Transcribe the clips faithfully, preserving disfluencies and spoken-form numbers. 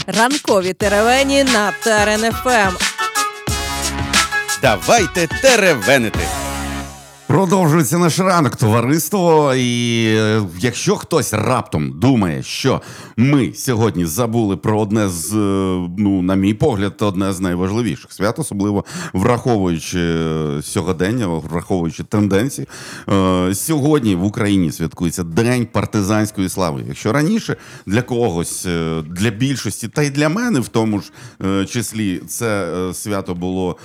Ранкові теревені на Терен еф ем. Давайте теревенити. Продовжується наш ранок, товариство, і е, якщо хтось раптом думає, що ми сьогодні забули про одне з, е, ну, на мій погляд, одне з найважливіших свят, особливо враховуючи е, сьогодення, враховуючи тенденції, е, сьогодні в Україні святкується День партизанської слави. Якщо раніше для когось, е, для більшості, та й для мене в тому ж е, числі, це е, свято було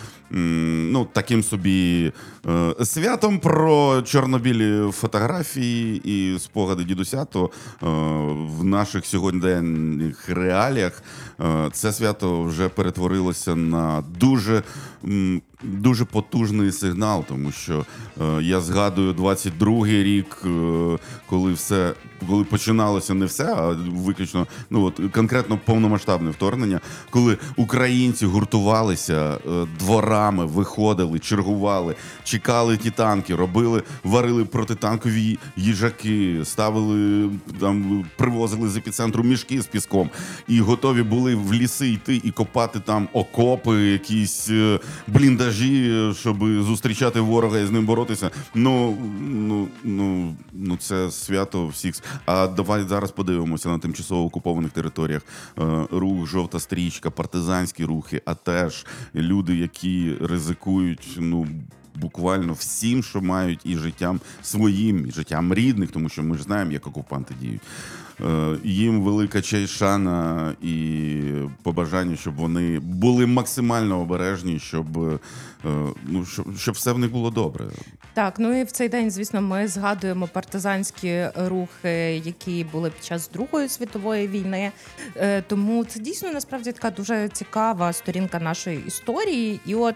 ну, таким собі е, святом про чорно-білі фотографії і спогади дідуся, то е, в наших сьогоднішніх реаліях е, це свято вже перетворилося на дуже, м, дуже потужний сигнал, тому що е, я згадую двадцять другий рік, е, коли все, коли починалося не все, а виключно, ну от конкретно повномасштабне вторгнення, коли українці гуртувалися е, дворами, виходили, чергували, чекали ті танки, робили, варили протитанкові їжаки, ставили, там, привозили з епіцентру мішки з піском і готові були в ліси йти і копати там окопи, якісь е, бліндажі, щоб зустрічати ворога і з ним боротися. Ну, ну, ну, ну це свято всіх. А давай зараз подивимося на тимчасово окупованих територіях. Е, рух «Жовта стрічка», партизанські рухи, а теж люди, які ризикують, ну, буквально всім, що мають, і життям своїм, і життям рідних, тому що ми ж знаємо, як окупанти діють. Е, їм велика честь, шана і побажання, щоб вони були максимально обережні, щоб, е, ну, щоб, щоб все в них було добре. Так, ну і в цей день, звісно, ми згадуємо партизанські рухи, які були під час Другої світової війни. Е, тому це дійсно, насправді, така дуже цікава сторінка нашої історії. І от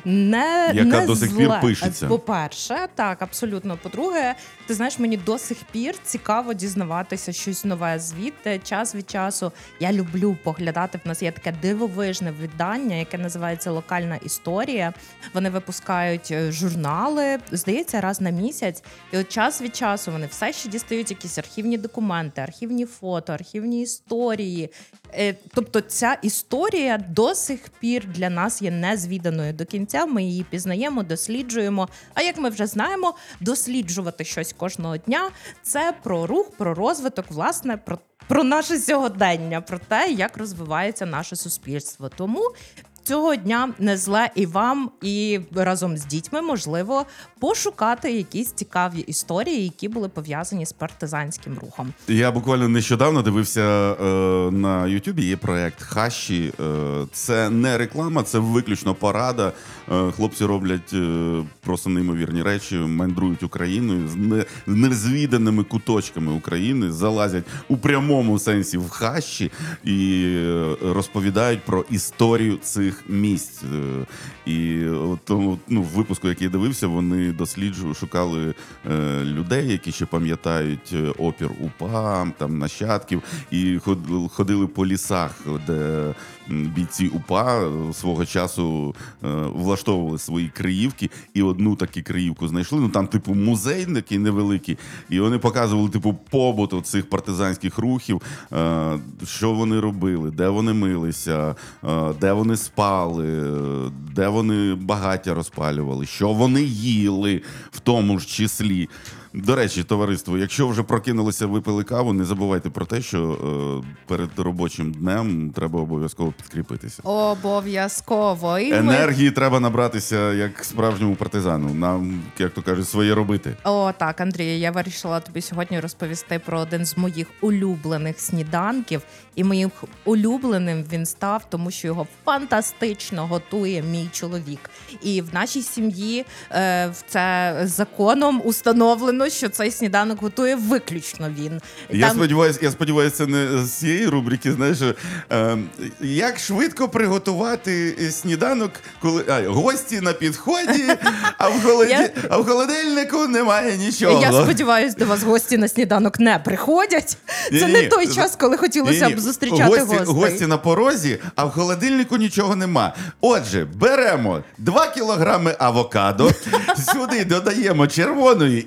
не, Яка не до сих зле. пір пишеться. По-перше, так, абсолютно. По-друге, ти знаєш, мені до сих пір цікаво дізнаватися щось нове звідти, час від часу. Я люблю поглядати, в нас є таке дивовижне видання, яке називається «Локальна історія». Вони випускають журнали, здається, раз на місяць. І от час від часу вони все ще дістають якісь архівні документи, архівні фото, архівні історії. Тобто ця історія до сих пір для нас є незвіданою до кінця. Ми її пізнаємо, досліджуємо. А як ми вже знаємо, досліджувати щось кожного дня – це про рух, про розвиток, власне, про, про наше сьогодення, про те, як розвивається наше суспільство. Тому цього дня не зле і вам, і разом з дітьми, можливо, пошукати якісь цікаві історії, які були пов'язані з партизанським рухом. Я буквально нещодавно дивився е, на Ютубі, є проєкт «Хащі». Е, це не реклама, це виключно порада. Е, хлопці роблять е, просто неймовірні речі, мандрують Україною з не, незвіданими куточками України, залазять у прямому сенсі в хащі і е, розповідають про історію цих місць. Е, і от, тому, ну, в випуску, який я дивився, вони досліджували, шукали е, людей, які ще пам'ятають опір УПА, там, нащадків, і ходили по лісах, де бійці УПА свого часу е, влаштовували свої криївки, і одну таку криївку знайшли, ну там типу музей такий невеликий, і вони показували типу побут цих партизанських рухів, е, що вони робили, де вони милися, е, де вони спали, де вони багаття розпалювали, що вони їли в тому ж числі. До речі, товариство, якщо вже прокинулися, випили каву, не забувайте про те, що е, перед робочим днем треба обов'язково підкріпитися. Обов'язково. І енергії ми... треба набратися, як справжньому партизану. Нам, як то кажуть, своє робити. О, так, Андрію, я вирішила тобі сьогодні розповісти про один з моїх улюблених сніданків. І моїм улюбленим він став, тому що його фантастично готує мій чоловік. І в нашій сім'ї е, це законом установлено, що цей сніданок готує виключно він. Я Там... сподіваюся, я сподіваюся, це не з цієї рубрики, знаєш, е, як швидко приготувати сніданок, коли а, гості на підході, а в, холоді... я... а в холодильнику немає нічого. Я сподіваюся, до вас гості на сніданок не приходять. Це ні, не ні. той час, коли хотілося ні, ні. б зустрічати гості, гостей. Гості на порозі, а в холодильнику нічого нема. Отже, беремо два кілограми авокадо, сюди додаємо червоної ікри,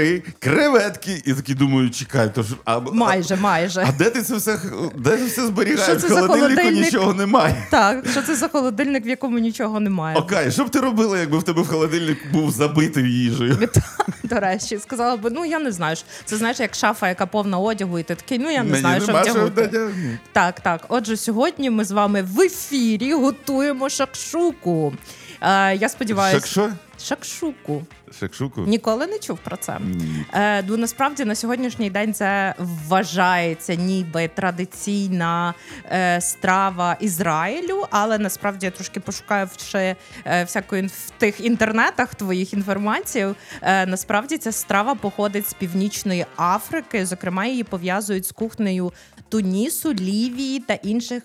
комари, креветки. І такі думаю, чекай, то ж... А, Майже, майже. А, а де ти це все, де ти все зберігаєш? Що це В за холодильнику холодильник? нічого немає. Так, що це за холодильник, в якому нічого немає? Окей, що б ти робила, якби в тебе в холодильник був забитий їжею? До речі, сказала б, ну я не знаю. Це знаєш, як шафа, яка повна одягу, і ти такий, ну я не Мені знаю, що нема що вдягнути. вдягнути. Так, так. Отже, сьогодні ми з вами в ефірі готуємо шакшуку. Е, я сподіваюся... Шак що? Шакшуку. Шакшуку? Ніколи не чув про це. Ні. Е, ну, насправді на сьогоднішній день це вважається ніби традиційна е, страва Ізраїлю, але насправді я трошки пошукавши е, всякої в тих інтернетах твоїх інформацій, е, насправді ця страва походить з Північної Африки, зокрема її пов'язують з кухнею Тунісу, Лівії та інших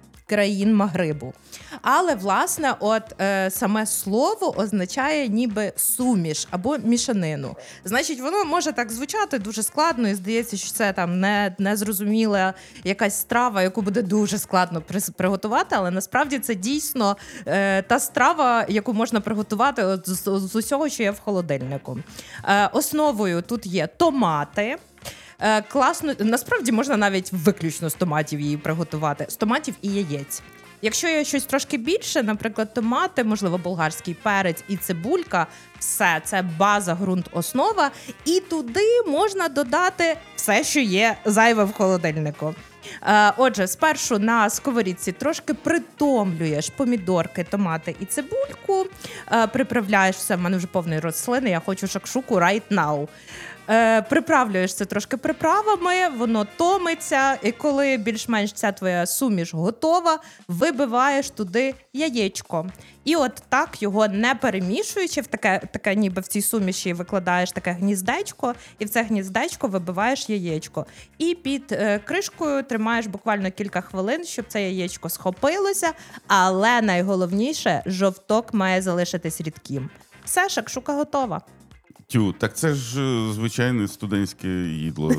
країн Магрибу. Але, власне, от е, саме слово означає ніби суміш або мішанину. Значить, воно може так звучати дуже складно і здається, що це там не, незрозуміла якась страва, яку буде дуже складно при- приготувати, але насправді це дійсно е, та страва, яку можна приготувати от з, з усього, що є в холодильнику. Е, основою тут є томати. Е, класно, насправді можна навіть виключно з томатів її приготувати, з томатів і яєць. Якщо є щось трошки більше, наприклад, томати, можливо, болгарський перець і цибулька, все, це база, ґрунт, основа, і туди можна додати все, що є зайве в холодильнику. Е, отже, спершу на сковорідці трошки притомлюєш помідорки, томати і цибульку, е, приправляєш все, в мене вже повний рот слини, я хочу шакшуку right now. Е, приправлюєш це трошки приправами, воно томиться, і коли більш-менш ця твоя суміш готова, вибиваєш туди яєчко. І от так його не перемішуючи, в таке, таке ніби в цій суміші викладаєш таке гніздечко, і в це гніздечко вибиваєш яєчко. І під е, кришкою тримаєш буквально кілька хвилин, щоб це яєчко схопилося, але найголовніше, жовток має залишитись рідким. Все, шакшука готова. Тю, так це ж е, звичайне студентське їдло.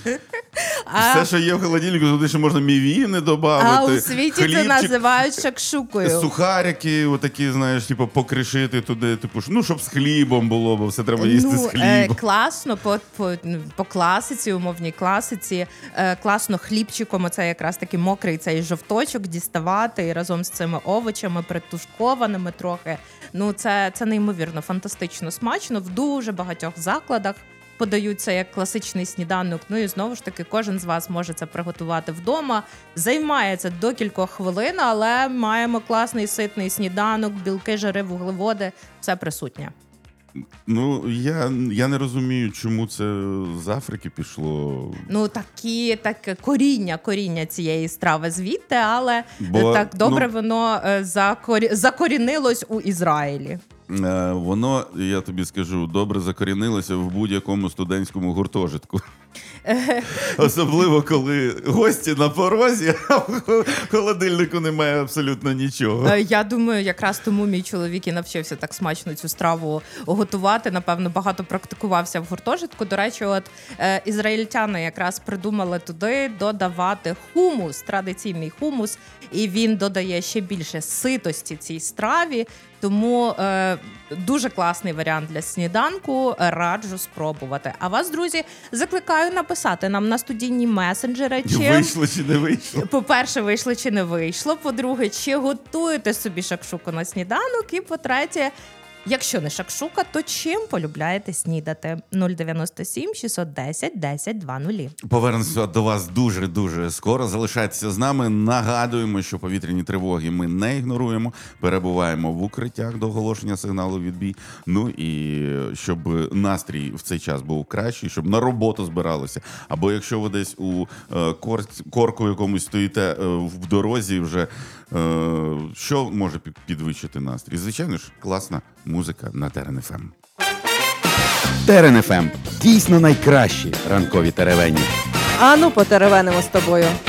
А- Все, що є в холодильнику, туди ще можна мівіни додати. А у світі це хлібчик, називають шакшукою. сухарики, отакі, знаєш, типу, покришити туди, типу, ну, щоб з хлібом було, бо все треба їсти з Ну, хлібом. е, класно, по, по, по класиці, умовній класиці, е, класно хлібчиком, оце якраз такий мокрий цей жовточок діставати і разом з цими овочами, притушкованими трохи. Ну, це, це неймовірно, фантастично смачно. В дуже багатьох закладах подаються як класичний сніданок. Ну і знову ж таки, кожен з вас може це приготувати вдома. Займає це до кількох хвилин, але маємо класний ситний сніданок, білки, жири, вуглеводи, все присутнє. Ну, я, я не розумію, чому це з Африки пішло. Ну, такі, таке коріння, коріння цієї страви звідти, але Бо, так добре ну, воно е, закорі... закорінилось у Ізраїлі. Е, Воно, я тобі скажу, добре закорінилося в будь-якому студентському гуртожитку. Особливо, коли гості на порозі, а в холодильнику немає абсолютно нічого. Е, Я думаю, якраз тому мій чоловік і навчився так смачно цю страву готувати. Напевно, багато практикувався в гуртожитку. До речі, от е, ізраїльтяни якраз придумали туди додавати хумус, традиційний хумус, і він додає ще більше ситості цій страві. Тому е, дуже класний варіант для сніданку, раджу спробувати. А вас, друзі, закликаю написати нам на студійні месенджери, чи Вийшло чи не вийшло? по-перше, вийшло чи не вийшло, по-друге, чи готуєте собі шакшуку на сніданок, і по-третє, якщо не шакшука, то чим полюбляєте снідати? нуль дев'яносто сім шістсот десять десять двадцять. Повернемося до вас дуже-дуже скоро. Залишайтеся з нами. Нагадуємо, що повітряні тривоги ми не ігноруємо. Перебуваємо в укриттях до оголошення сигналу відбій. Ну і щоб настрій в цей час був кращий, щоб на роботу збиралося. Або якщо ви десь у е, кор... корку якомусь стоїте е, в дорозі вже, е, що може під- підвищити настрій? Звичайно ж, класна музика на Терен еф ем. Терен еф ем. Дійсно найкращі ранкові теревені. Ану, потеревенимо з тобою.